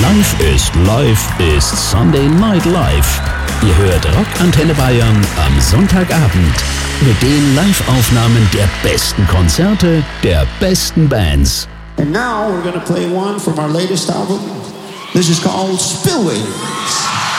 Live ist Sunday Night Live. Ihr hört Rockantenne Bayern am Sonntagabend mit den Live-Aufnahmen der besten Konzerte der besten Bands. And now we're going to play one from our latest album. This is called Spillways.